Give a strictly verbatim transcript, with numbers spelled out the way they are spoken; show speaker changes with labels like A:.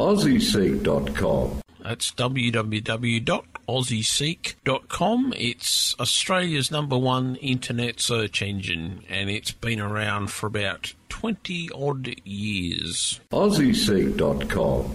A: aussie seek dot com.
B: That's w w w dot aussie seek dot com. It's Australia's number one internet search engine, and it's been around for about twenty odd years.
A: aussie seek dot com.